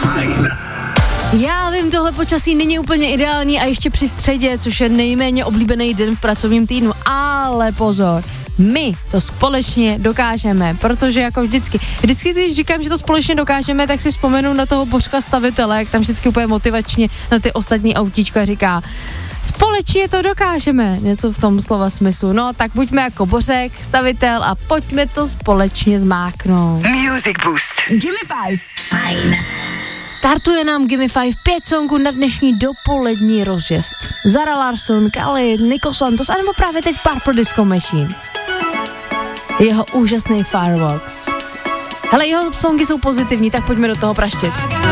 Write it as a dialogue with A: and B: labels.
A: Fajn.
B: Já vím, tohle počasí není úplně ideální a ještě při středě, což je nejméně oblíbený den v pracovním týdnu, ale pozor, my to společně dokážeme, protože jako vždycky, když říkám, že to společně dokážeme, tak si vzpomenu na toho Bořka stavitele, jak tam vždycky úplně motivačně na ty ostatní autíčka říká, společně to dokážeme, něco v tom slova smyslu, no tak buďme jako Bořek, stavitel a pojďme to společně zmáknout.
C: Music Boost. Gimme 5.
A: Fajn.
B: Startuje nám Gimme 5 5 songů na dnešní dopolední rozjezd. Zara Larsson, Khalid, Nico Santos, anebo právě teď Purple Disco Machine. Jeho úžasný Fireworks. Hele, jeho songy jsou pozitivní, tak pojďme do toho praštit.